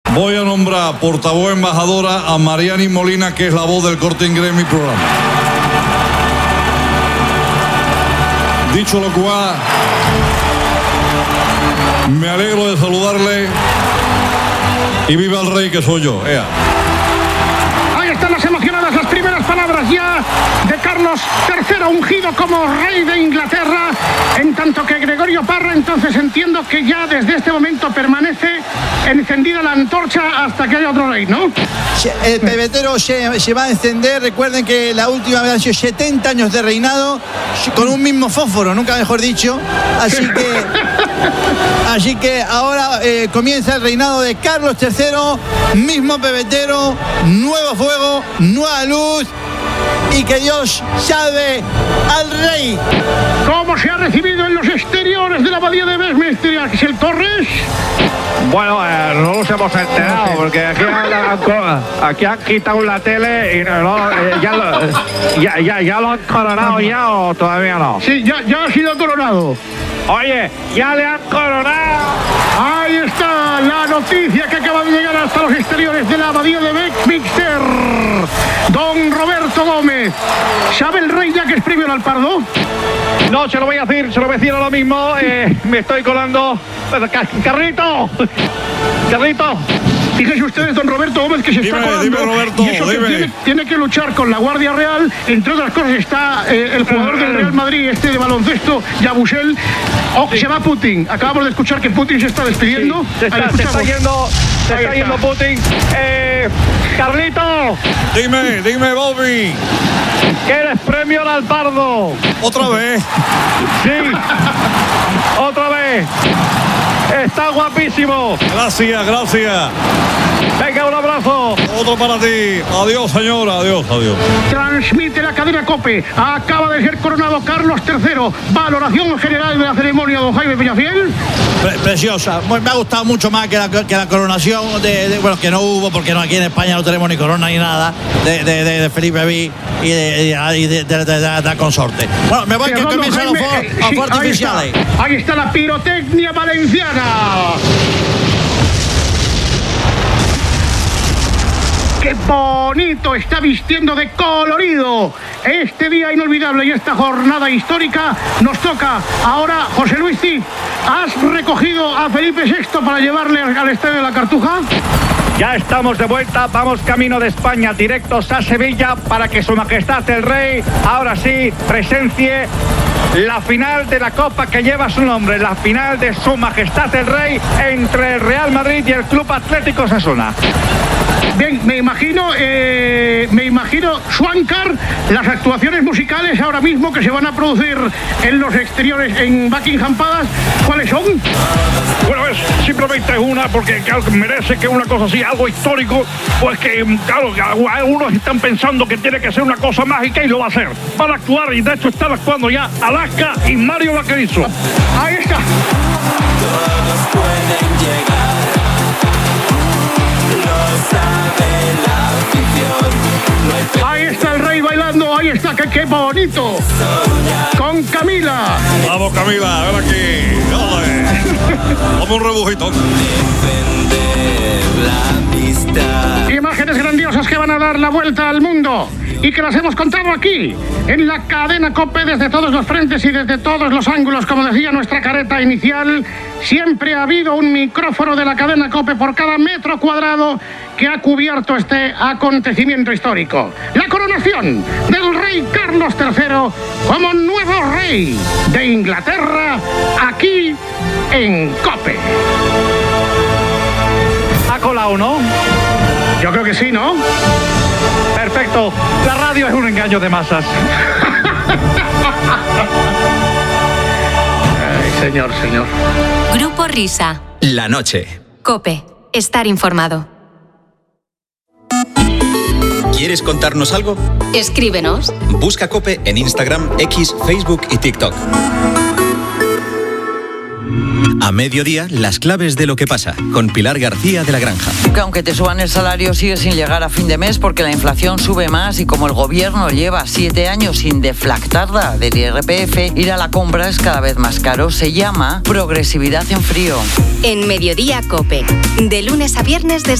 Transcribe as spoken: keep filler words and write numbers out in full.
voy a nombrar portavoz embajadora a Mariani Molina, que es la voz del Corte Inglés en mi programa. Dicho lo cual, me alegro de saludarle y viva el rey que soy yo. Ea. Ahí están las emocionadas, las primeras palabras ya de Carlos tercero, ungido como rey de Inglaterra, en tanto que Gregorio Parra, entonces entiendo que ya desde este momento permanece encendida la antorcha hasta que haya otro rey, ¿no? El pebetero se, se va a encender. Recuerden que la última vez han sido setenta años de reinado con un mismo fósforo, nunca mejor dicho. Así que así que ahora eh, comienza el reinado de Carlos tercero, mismo pebetero, nuevo fuego, nueva luz, y que Dios salve al rey. ¿Cómo se ha recibido en los exteriores de la abadía de Westminster, Axel Torres? Bueno, eh, no nos hemos enterado porque aquí han, aquí han quitado la tele y no, no, eh, ya, lo, ya, ya, ya lo han coronado ya o todavía no. Sí, ya, ya ha sido coronado. Oye, ya le han coronado. Ahí está la noticia que acaba de llegar hasta los exteriores de la abadía de Westminster. Don Roberto Gómez, ¿sabe el rey ya que es premio al Pardo? No, se lo voy a decir, se lo voy a decir ahora mismo. Eh, me estoy colando. ¡Carrito! ¡Carrito! Fíjense ustedes, don Roberto Gómez, que se dime, está colando. Dime, Roberto, y eso que dime. Tiene, tiene que luchar con la Guardia Real. Entre otras cosas está eh, el jugador del Real Madrid, este de baloncesto, Yabusel. Oh, sí. Se va Putin. Acabamos de escuchar que Putin se está despidiendo. Sí, se, está, se está yendo, se está, está yendo Putin. Eh, Carlito. Dime, dime, Bobby. Que eres premio al Pardo. ¿Otra vez? Sí. Otra vez. Está guapísimo. Gracias, gracias. Venga, un abrazo. Otro para ti. Adiós, señora. Adiós, adiós. Transmite la cadena COPE. Acaba de ser coronado Carlos tercero. Valoración general de la ceremonia, don Jaime Peñafiel. Pre preciosa. Me ha gustado mucho más que la, que la coronación de, de, bueno, que no hubo, porque no, aquí en España no tenemos ni corona ni nada, de, de, de, de Felipe V y de, de, de, de, de, de, de consorte. Bueno, me voy, que comienzan los fuegos artificiales. Ahí está la pirotecnia valenciana. ¡Qué bonito está vistiendo de colorido! Este día inolvidable y esta jornada histórica nos toca. Ahora, José Luis Cid, ¿has recogido a Felipe sexto para llevarle al Estadio de la Cartuja? Ya estamos de vuelta, vamos camino de España, directos a Sevilla para que Su Majestad el Rey, ahora sí, presencie la final de la Copa que lleva su nombre, la final de Su Majestad el Rey entre el Real Madrid y el Club Atlético Osasuna. Bien, me imagino, eh, me imagino, Swankar, las actuaciones musicales ahora mismo que se van a producir en los exteriores en Buckingham Palace, ¿cuáles son? Bueno, es simplemente una, porque claro, merece que una cosa así, algo histórico, pues que, claro, algunos están pensando que tiene que ser una cosa mágica y lo va a hacer. Van a actuar y de hecho están actuando ya Alaska y Mario Vaquerizo. Ahí está. Todos pueden llegar. Ahí está el rey bailando, ahí está, que qué bonito. Con Camila. Vamos, Camila, ven aquí. Vamos un rebujito. Imágenes grandiosas que van a dar la vuelta al mundo y que las hemos contado aquí, en la cadena COPE, desde todos los frentes y desde todos los ángulos. Como decía nuestra careta inicial, siempre ha habido un micrófono de la cadena COPE por cada metro cuadrado que ha cubierto este acontecimiento histórico. La coronación del rey Carlos tercero como nuevo rey de Inglaterra, aquí en COPE. ¿Ha colado, no? Yo creo que sí, ¿no? Perfecto. La radio es un engaño de masas. Ay, señor, señor. Grupo Risa. La noche. COPE. Estar informado. ¿Quieres contarnos algo? Escríbenos. Busca COPE en Instagram, X, Facebook y TikTok. A mediodía, las claves de lo que pasa, con Pilar García de la Granja. Que aunque te suban el salario, sigue sin llegar a fin de mes porque la inflación sube más y como el gobierno lleva siete años sin deflactarla del I R P F, ir a la compra es cada vez más caro. Se llama progresividad en frío. En Mediodía COPE. De lunes a viernes desde